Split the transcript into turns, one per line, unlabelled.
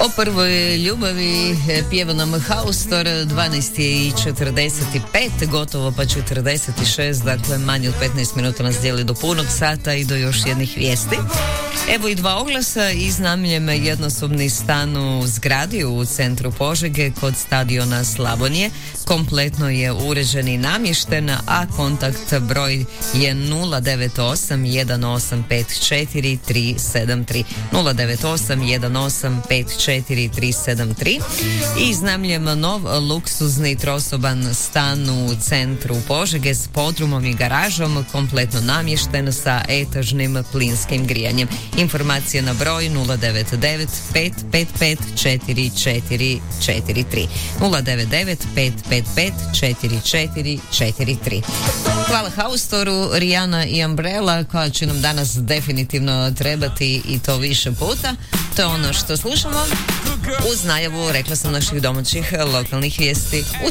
O prvoj ljubavi pjeva nam Haustor, 12:45, gotovo pa 46, dakle manje od 15 minuta nas dijeli do punog sata i do još jednih vijesti. Evo i dva oglasa. Iznajmljen jednosobni stan u zgradi u centru Požege kod stadiona Slavonije. Kompletno je uređen i namješten, a kontakt broj je 098-1854-373. 098-1854-373. I iznajmljen nov luksuzni trosoban stan u centru Požege s podrumom i garažom, kompletno namješten sa etažnim plinskim grijanjem. Informacije na broj 099-555-4443. 099-555-4443. Hvala Haustoru, Rihanna i Umbrella, koja će nam danas definitivno trebati i to više puta. To je ono što slušamo uz najavu, rekla sam, naših domaćih lokalnih vijesti u